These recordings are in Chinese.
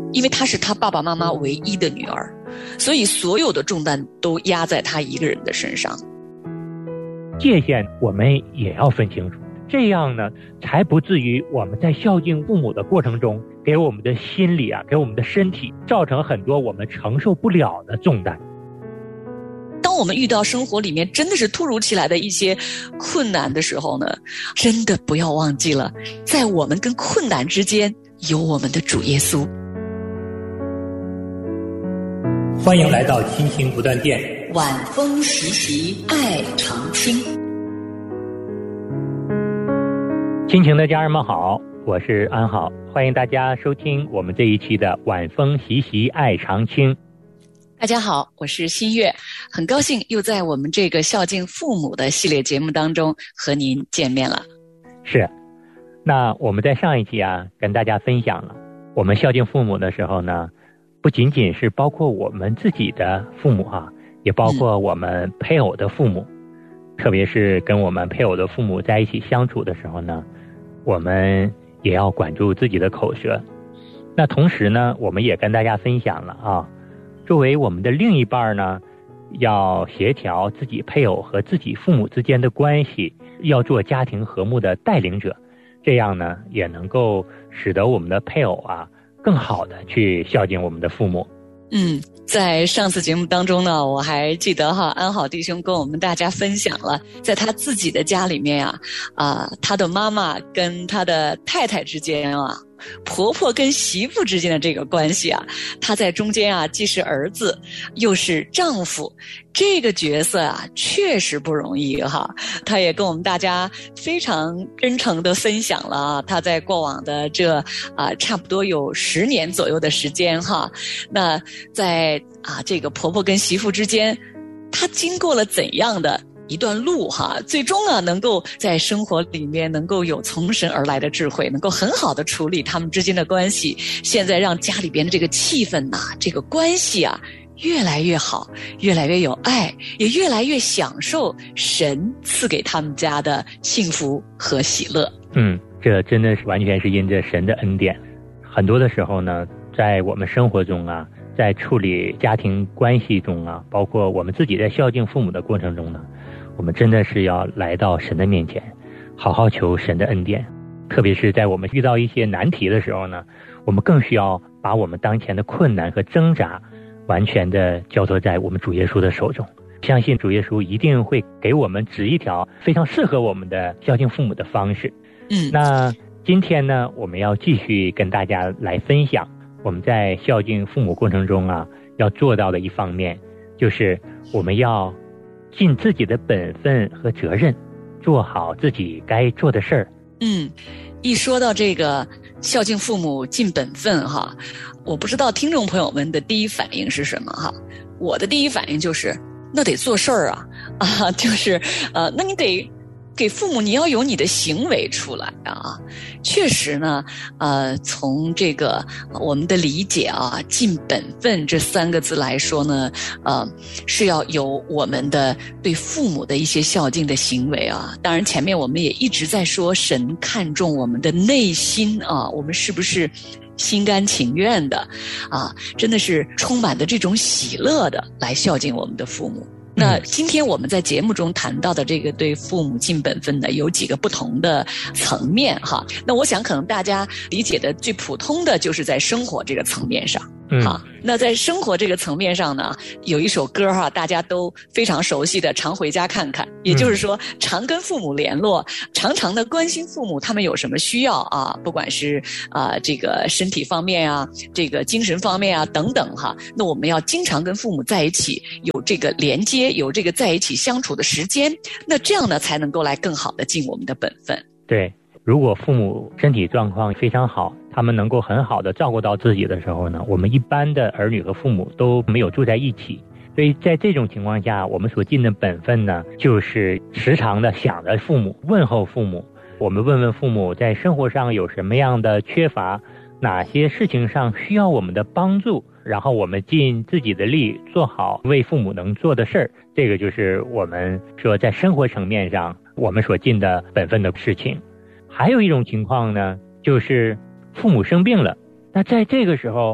因为她是她爸爸妈妈唯一的女儿，所以所有的重担都压在她一个人的身上。 界限我们也要分清楚，这样呢才不至于我们在孝敬父母的过程中给我们的心理给我们的身体造成很多我们承受不了的重担。 当我们遇到生活里面真的是突如其来的一些困难的时候呢，真的不要忘记了，在我们跟困难之间有我们的主耶稣。 欢迎来到亲情不断电， 晚风习习，爱常青。 亲情的家人们好，我是安好，欢迎大家收听我们这一期的晚风习习，爱常青。 大家好，我是新月，很高兴又在我们这个孝敬父母的系列节目当中和您见面了。 是，那我们在上一期跟大家分享了，我们孝敬父母的时候呢，不仅仅是包括我们自己的父母也包括我们配偶的父母，特别是跟我们配偶的父母在一起相处的时候呢，我们也要管住自己的口舌。那同时呢，我们也跟大家分享了作为我们的另一半呢，要协调自己配偶和自己父母之间的关系，要做家庭和睦的带领者，这样呢也能够使得我们的配偶更好的去孝敬我们的父母。 在上次节目当中呢，我还记得安好弟兄跟我们大家分享了，在他自己的家里面他的妈妈跟他的太太之间婆婆跟媳妇之间的这个关系他在中间既是儿子又是丈夫，这个角色确实不容易他也跟我们大家非常真诚的分享了他在过往的这差不多有10年左右的时间那在这个婆婆跟媳妇之间，他经过了怎样的一段路最终能够在生活里面能够有从神而来的智慧，能够很好的处理他们之间的关系，现在让家里边的这个气氛这个关系越来越好，越来越有爱，也越来越享受神赐给他们家的幸福和喜乐。 这真的是完全是因着神的恩典。很多的时候呢，在我们生活中在处理家庭关系中包括我们自己在孝敬父母的过程中呢，我们真的是要来到神的面前，好好求神的恩典。特别是在我们遇到一些难题的时候呢，我们更需要把我们当前的困难和挣扎完全的交托在我们主耶稣的手中，相信主耶稣一定会给我们指一条非常适合我们的孝敬父母的方式。那今天呢，我们要继续跟大家来分享我们在孝敬父母过程中要做到的一方面，就是我们要尽自己的本分和责任，做好自己该做的事儿。 一说到这个孝敬父母尽本分我不知道听众朋友们的第一反应是什么我的第一反应就是那得做事儿就是那你得给父母，你要有你的行为出来确实呢从这个我们的理解尽本分这3个字来说呢是要有我们的对父母的一些孝敬的行为当然前面我们也一直在说神看重我们的内心我们是不是心甘情愿的真的是充满的这种喜乐的来孝敬我们的父母。那今天我们在节目中谈到的这个对父母尽本分的有几个不同的层面那我想可能大家理解的最普通的就是在生活这个层面上那在生活这个层面上呢，有一首歌大家都非常熟悉的常回家看看，也就是说常跟父母联络，常常的关心父母他们有什么需要不管是这个身体方面这个精神方面等等那我们要经常跟父母在一起，有这个连接，有这个在一起相处的时间，那这样呢才能够来更好的尽我们的本分。 对，如果父母身体状况非常好，他们能够很好的照顾到自己的时候呢，我们一般的儿女和父母都没有住在一起，所以在这种情况下，我们所尽的本分呢，就是时常的想着父母，问候父母，我们问问父母在生活上有什么样的缺乏，哪些事情上需要我们的帮助，然后我们尽自己的力做好为父母能做的事儿，这个就是我们说在生活层面上我们所尽的本分的事情。还有一种情况呢，就是父母生病了，那在这个时候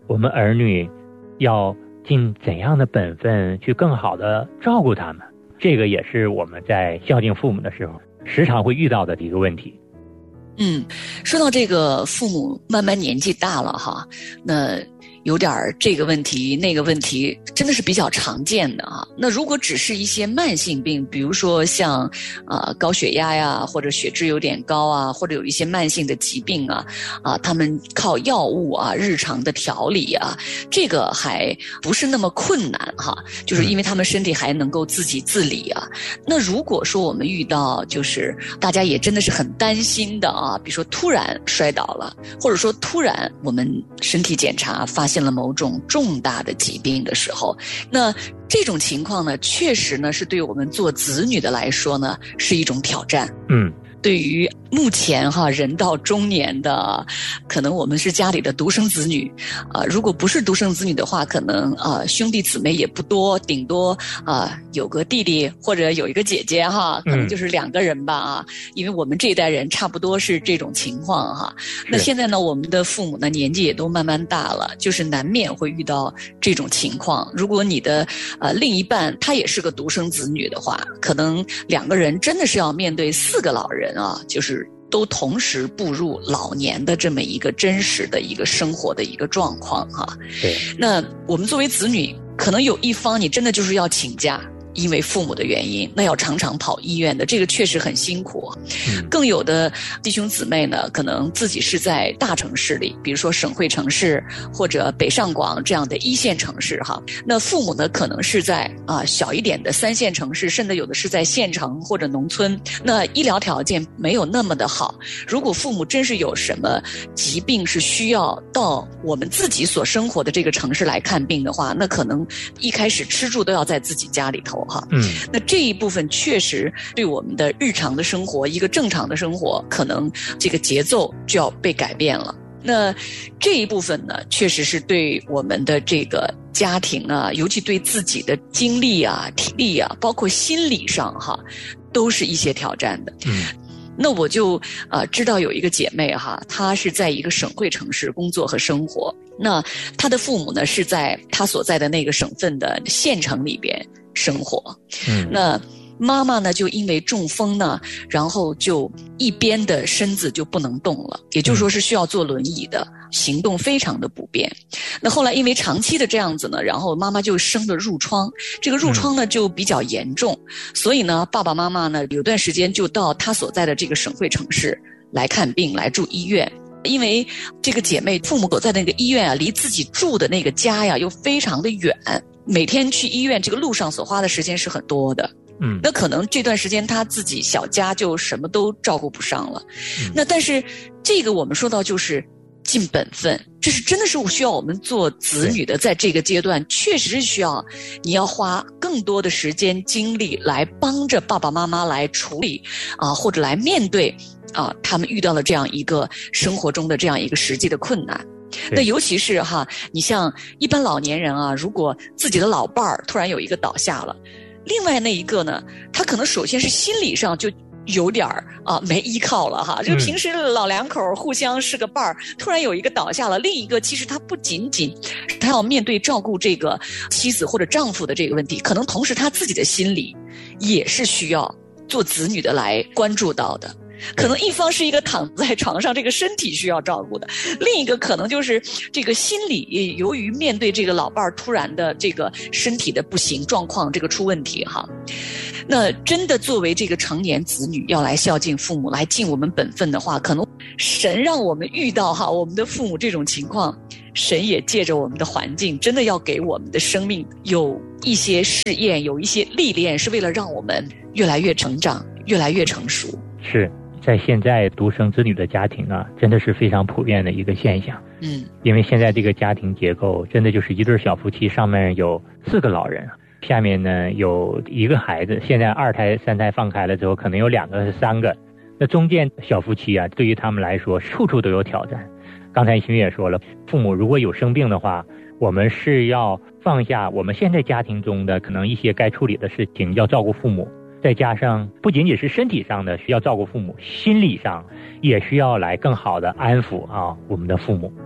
我们儿女要尽怎样的本分去更好的照顾他们，这个也是我们在孝敬父母的时候时常会遇到的一个问题。 说到这个父母慢慢年纪大了哈，那有点这个问题那个问题真的是比较常见的啊。那如果只是一些慢性病，比如说像高血压呀，或者血脂有点高啊，或者有一些慢性的疾病啊，他们靠药物啊日常的调理啊，这个还不是那么困难哈，就是因为他们身体还能够自己自理啊。那如果说我们遇到就是大家也真的是很担心的啊，比如说突然摔倒了，或者说突然我们身体检查发现了某种重大的疾病的时候，那这种情况呢，确实呢是对我们做子女的来说呢是一种挑战。对于目前人到中年的，可能我们是家里的独生子女，如果不是独生子女的话，可能兄弟姊妹也不多，顶多有个弟弟或者有一个姐姐可能就是2个人吧因为我们这一代人差不多是这种情况那现在呢，我们的父母呢年纪也都慢慢大了，就是难免会遇到这种情况。如果你的另一半他也是个独生子女的话，可能2个人真的是要面对4个老人就是都同时步入老年的这么一个真实的一个生活的一个状况对， 那我们作为子女，可能有一方你真的就是要请假，因为父母的原因，那要常常跑医院的，这个确实很辛苦。更有的弟兄姊妹呢，可能自己是在大城市里，比如说省会城市或者北上广这样的1线城市那父母呢可能是在小一点的3线城市，甚至有的是在县城或者农村，那医疗条件没有那么的好。如果父母真是有什么疾病是需要到我们自己所生活的这个城市来看病的话，那可能一开始吃住都要在自己家里头那这一部分确实对我们的日常的生活，一个正常的生活，可能这个节奏就要被改变了。那这一部分呢，确实是对我们的这个家庭尤其对自己的精力体力包括心理上都是一些挑战的。那我就知道有一个姐妹她是在一个省会城市工作和生活，那她的父母呢是在她所在的那个省份的县城里边生活。那妈妈呢就因为中风呢，然后就一边的身子就不能动了，也就是说是需要坐轮椅的，行动非常的不便。那后来因为长期的这样子呢，然后妈妈就生了褥疮，这个褥疮呢就比较严重，所以呢爸爸妈妈呢有段时间就到他所在的这个省会城市来看病，来住医院。因为这个姐妹父母所在的那个医院离自己住的那个家又非常的远，每天去医院这个路上所花的时间是很多的。那可能这段时间他自己小家就什么都照顾不上了。那但是这个我们说到就是尽本分，这是真的是需要我们做子女的，在这个阶段确实是需要你要花更多的时间精力来帮着爸爸妈妈来处理或者来面对他们遇到了这样一个生活中的这样一个实际的困难。那尤其是你像一般老年人如果自己的老伴儿突然有一个倒下了，另外那一个呢，他可能首先是心理上就有点没依靠了就平时老两口互相是个伴儿，突然有一个倒下了，另一个其实他不仅仅他要面对照顾这个妻子或者丈夫的这个问题，可能同时他自己的心理也是需要做子女的来关注到的。可能一方是一个躺在床上这个身体需要照顾的，另一个可能就是这个心理由于面对这个老伴儿突然的这个身体的不行状况这个出问题那真的作为这个成年子女要来孝敬父母，来尽我们本分的话，可能神让我们遇到我们的父母这种情况，神也借着我们的环境真的要给我们的生命有一些试验，有一些历练，是为了让我们越来越成长，越来越成熟。 是在现在独生子女的家庭真的是非常普遍的一个现象。因为现在这个家庭结构真的就是一对小夫妻，上面有4个老人，下面呢有1个孩子，现在2胎3胎放开了之后可能有2个3个，那中间小夫妻对于他们来说处处都有挑战。刚才新月也说了，父母如果有生病的话，我们是要放下我们现在家庭中的可能一些该处理的事情，要照顾父母，再加上不仅仅是身体上的需要照顾父母，心理上也需要来更好的安抚我们的父母。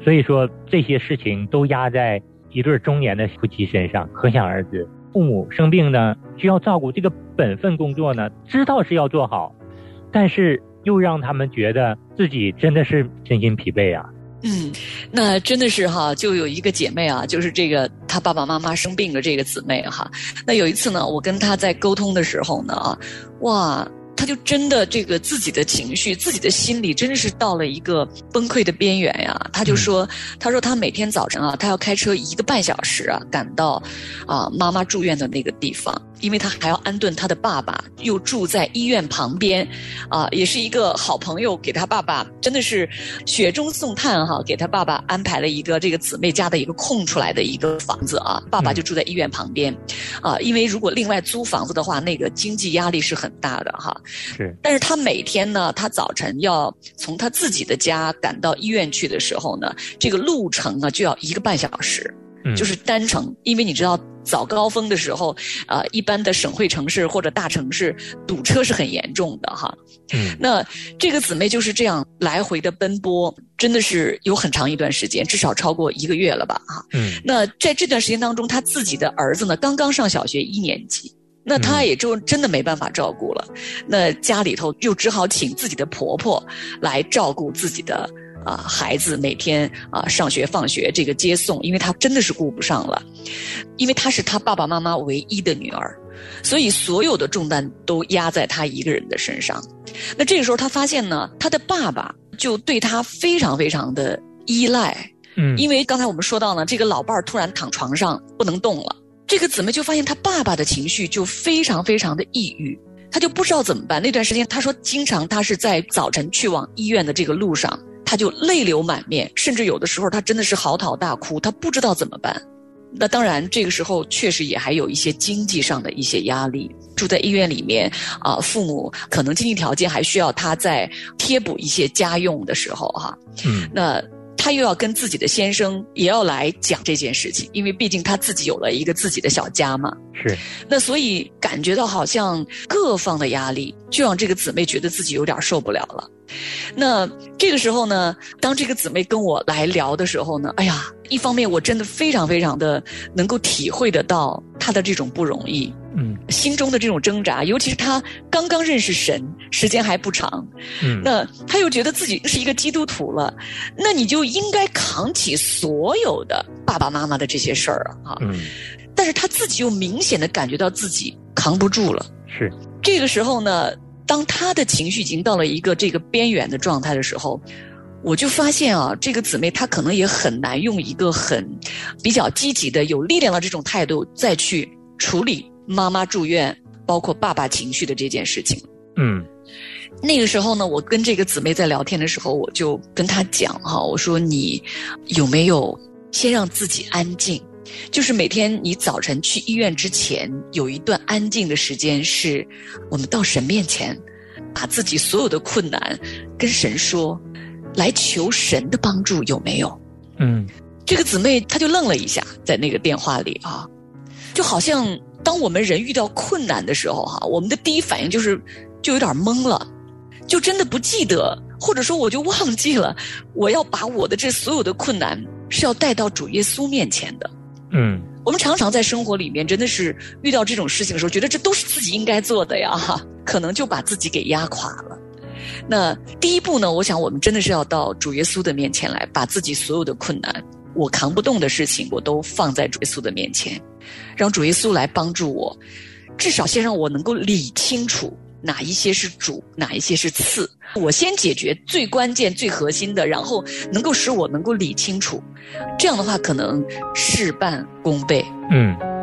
所以说这些事情都压在一对中年的夫妻身上，可想而知。父母生病呢，需要照顾，这个本分工作呢，知道是要做好，但是又让他们觉得自己真的是身心疲惫啊。 那真的是哈，就有一个姐妹啊，就是这个她爸爸妈妈生病的这个姊妹哈。那有一次呢，我跟她在沟通的时候呢，哇，她就真的这个自己的情绪、自己的心理真的是到了一个崩溃的边缘呀。她就说，她说她每天早晨啊，她要开车1个半小时啊，赶到妈妈住院的那个地方。因为他还要安顿他的爸爸，又住在医院旁边，也是一个好朋友给他爸爸真的是雪中送炭哈，给他爸爸安排了一个这个姊妹家的一个空出来的一个房子啊，爸爸就住在医院旁边，因为如果另外租房子的话，那个经济压力是很大的哈。 是， 但是他每天呢，他早晨要从他自己的家赶到医院去的时候呢，这个路程呢就要1个半小时。就是单程，因为你知道早高峰的时候，一般的省会城市或者大城市堵车是很严重的哈。那这个姊妹就是这样来回的奔波，真的是有很长一段时间，至少超过1个月了吧哈。那在这段时间当中，他自己的儿子呢刚刚上小学1年级。那她也就真的没办法照顾了，那家里头又只好请自己的婆婆来照顾自己的孩子每天上学放学这个接送，因为她真的是顾不上了，因为她是她爸爸妈妈唯一的女儿，所以所有的重担都压在她一个人的身上。那这个时候她发现呢，她的爸爸就对她非常非常的依赖，因为刚才我们说到呢，这个老伴儿突然躺床上不能动了，这个姊妹就发现她爸爸的情绪就非常非常的抑郁，她就不知道怎么办。那段时间她说经常她是在早晨去往医院的这个路上，她就泪流满面，甚至有的时候她真的是嚎啕大哭，她不知道怎么办。那当然这个时候确实也还有一些经济上的一些压力，住在医院里面父母可能经济条件还需要她再贴补一些家用的时候哈，那她又要跟自己的先生也要来讲这件事情，因为毕竟她自己有了一个自己的小家嘛。 是。 那所以感觉到好像各方的压力，就让这个姊妹觉得自己有点受不了了。那这个时候呢，当这个姊妹跟我来聊的时候呢，哎呀，一方面我真的非常非常的能够体会得到她的这种不容易，心中的这种挣扎，尤其是她刚刚认识神，时间还不长，那她又觉得自己是一个基督徒了，那你就应该扛起所有的爸爸妈妈的这些事儿啊，但是她自己又明显的感觉到自己扛不住了。 是。 这个时候呢，当她的情绪已经到了一个这个边缘的状态的时候，我就发现这个姊妹她可能也很难用一个很比较积极的有力量的这种态度再去处理妈妈住院包括爸爸情绪的这件事情。那个时候呢，我跟这个姊妹在聊天的时候，我就跟她讲我说你有没有先让自己安静，就是每天你早晨去医院之前有一段安静的时间，是我们到神面前把自己所有的困难跟神说，来求神的帮助，有没有？这个姊妹她就愣了一下，在那个电话里就好像当我们人遇到困难的时候我们的第一反应就有点懵了，就真的不记得，或者说我就忘记了我要把我的这所有的困难是要带到主耶稣面前的。我们常常在生活里面真的是遇到这种事情的时候，觉得这都是自己应该做的呀，可能就把自己给压垮了。那第一步呢，我想我们真的是要到主耶稣的面前来，把自己所有的困难，我扛不动的事情，我都放在主耶稣的面前，让主耶稣来帮助我，至少先让我能够理清楚哪一些是主，哪一些是次，我先解决最关键最核心的，然后能够使我能够理清楚，这样的话可能事半功倍。